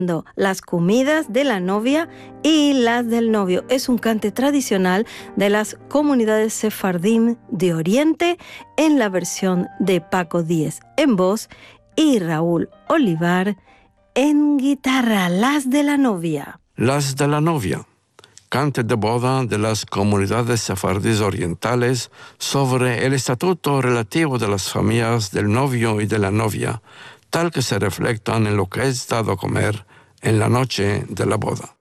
las comidas de la novia y las del novio. Es un cante tradicional de las comunidades sefardim de Oriente en la versión de Paco Díez en voz y Raúl Olivar en guitarra. Las de la novia. Las de la novia. Cante de boda de las comunidades sefardíes orientales sobre el estatuto relativo de las familias del novio y de la novia, tal que se reflejan en lo que es dado a comer en la noche de la boda.